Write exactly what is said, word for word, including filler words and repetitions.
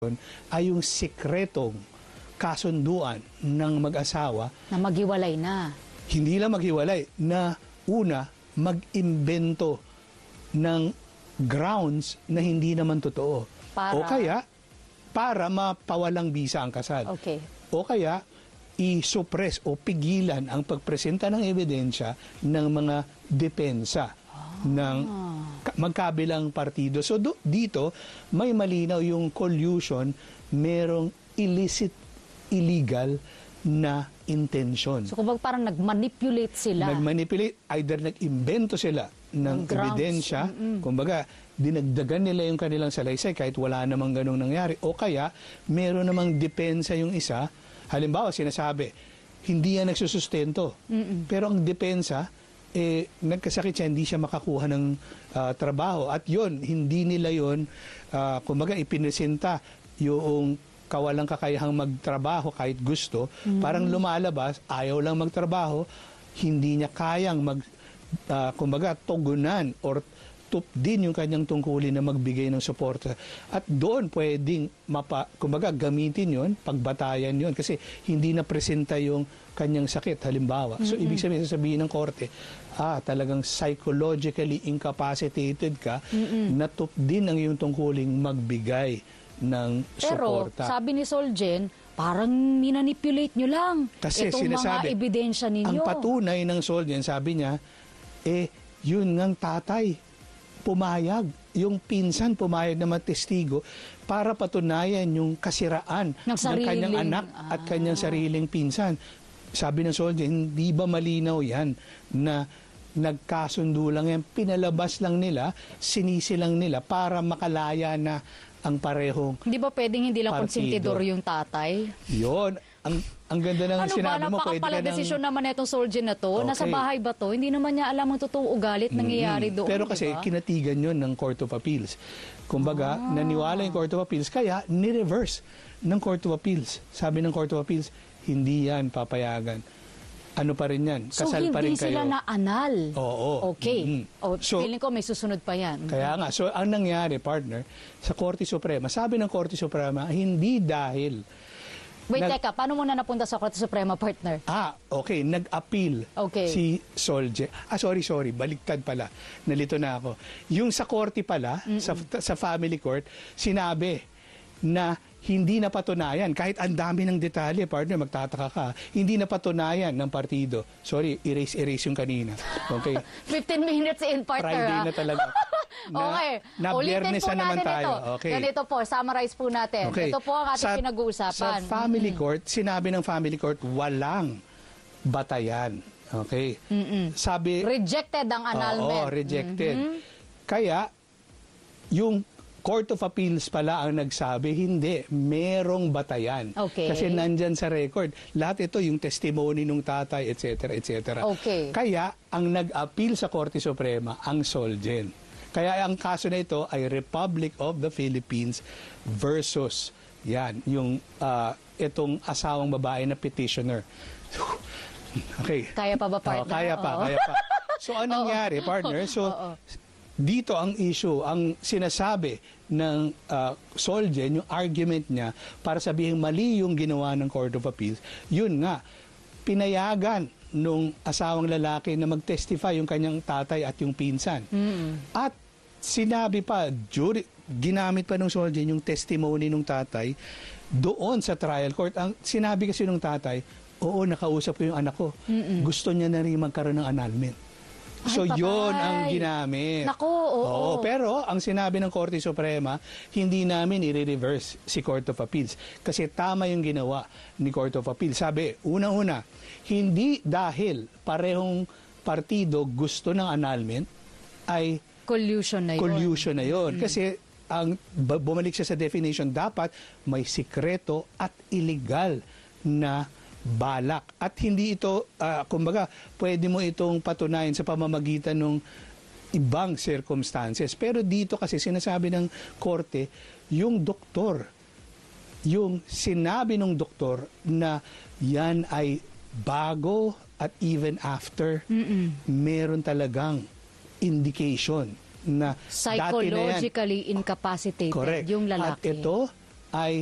ay yung sikretong kasunduan ng mag-asawa na maghiwalay na. Hindi lang maghiwalay, na una, mag-imbento ng grounds na hindi naman totoo. Para? O kaya, para mapawalang bisa ang kasal. Okay. O kaya, i-suppress o pigilan ang pagpresenta ng ebidensya ng mga depensa ah. ng magkabilang partido. So do, dito, may malinaw yung collusion, merong illicit, illegal na intention. So kumbaga parang nag-manipulate sila. Nag-manipulate, either nag-imbento sila ng ebidensya, mm-mm. kumbaga dinagdagan nila yung kanilang salaysay kahit wala namang ganong nangyari. O kaya, meron namang depensa yung isa, halimbawa sinasabi, hindi yan nagsusustento. Mm-mm. Pero ang depensa, eh, nagkasakit siya, hindi siya makakuha ng uh, trabaho. At yun, hindi nila yun, uh, kumbaga ipinesenta yung kawalang kakayahang magtrabaho kahit gusto. Mm-hmm. Parang lumalabas, ayaw lang magtrabaho, hindi niya kayang mag, uh, kumbaga, tugunan or tup din yung kanyang tungkulin na magbigay ng suporta. At doon pwedeng mapa, kumbaga gamitin yon, pagbatayan yon kasi hindi na presenta yung kanyang sakit halimbawa. So mm-hmm. ibig sabihin sasabihin ng korte, ah talagang psychologically incapacitated ka, mm-hmm. na tup din ang iyong tungkuling magbigay ng Pero, suporta. Pero sabi ni Solgen, parang minanipulate nyo lang kasi itong sinasabi, mga ebidensya ninyo. Ang patunay ng Solgen, sabi niya, eh yun ngang tatay pumayag, yung pinsan pumayag na matestigo para patunayan yung kasiraan ng, ng kanyang anak ah. at kanyang sariling pinsan. Sabi ng Soldier, hindi ba malinaw yan na nagkasundo lang yan, pinalabas lang nila, sinisi lang nila para makalaya na ang parehong Hindi ba pwedeng hindi lang partido. Konsentidor yung tatay? Yun. Ang, ang ganda ng ano sinabi ba, mo. Ano ba, desisyon naman itong Soldier na to? Okay. Nasa bahay ba to? Hindi naman niya alam ang totoong ugalit nangyayari mm-hmm. doon. Pero kasi diba? kinatigan yun ng Court of Appeals. Kumbaga, ah. naniwala yung Court of Appeals, kaya ni-reverse ng Court of Appeals. Sabi ng Court of Appeals, hindi yan papayagan. Ano pa rin yan? Kasal so, pa rin kayo. So, hindi sila na-anal? Oo. Okay. Mm-hmm. O, so, feeling ko may susunod pa yan. Kaya nga. So, ang nangyari, partner, sa Korte Suprema, sabi ng Korte Suprema, hindi dahil Wait, nag- teka, paano muna napunta sa Korte Suprema, partner? Ah, okay. Nag-appeal okay. si Solge. Ah, sorry, sorry. Baliktad pala. Nalito na ako. Yung sa korte pala, mm-mm. sa, sa family court, sinabi na hindi napatunayan, kahit ang dami ng detalye, partner, magtataka ka, hindi napatunayan ng partido. Sorry, erase-erase yung kanina. Okay? fifteen minutes in, partner. Friday ha? na talaga. Na, okay. Na Biyernes na naman tayo. Ito. Okay. Ganito po, summarize po natin. Okay. Ito po ang ating sa, pinag-uusapan. Sa family mm-hmm. court, sinabi ng family court, walang batayan. Okay? Mm-hmm. Sabi, rejected ang annulment. Oo, rejected. Mm-hmm. Kaya, yung Court of Appeals pala ang nagsabi, hindi, merong batayan. Okay. Kasi nandyan sa record. Lahat ito, yung testimony ng tatay, et cetera, et cetera. Okay. Kaya, ang nag-appeal sa Korte Suprema, ang Solgen. Kaya ang kaso na ito ay Republic of the Philippines versus, yan, yung uh, itong asawang babae na petitioner. Okay. Kaya pa ba, partner? Oh, kaya pa, Oo. kaya pa. So, anong nangyari, partner? So, Oo. dito ang issue, ang sinasabi ng uh, Solgen, yung argument niya para sabihin mali yung ginawa ng Court of Appeals, yun nga, pinayagan nung asawang lalaki na mag-testify yung kanyang tatay at yung pinsan. Mm. At sinabi pa, jury, ginamit pa ng Solgen yung testimony ng tatay doon sa trial court. Ang sinabi kasi ng tatay, oo, nakausap ko yung anak ko. Mm-mm. Gusto niya na rin magkaroon ng annulment. So, ay, yun ang ginamit. Naku, oo. oo. Pero, ang sinabi ng Korte Suprema, hindi namin i-reverse si Court of Appeals. Kasi tama yung ginawa ni Court of Appeals. Sabi, una-una, hindi dahil parehong partido gusto ng annulment, ay collusion na yun. Collusion na yun. Mm. Kasi, ang bumalik siya sa definition, dapat may sikreto at illegal na balak. At hindi ito, uh, kumbaga, pwede mo itong patunayan sa pamamagitan ng ibang circumstances. Pero dito kasi sinasabi ng korte, yung doktor, yung sinabi ng doktor na yan ay bago at even after, Mm-mm. meron talagang indication na psychologically dati na yan, incapacitated correct. yung lalaki. At ito, ay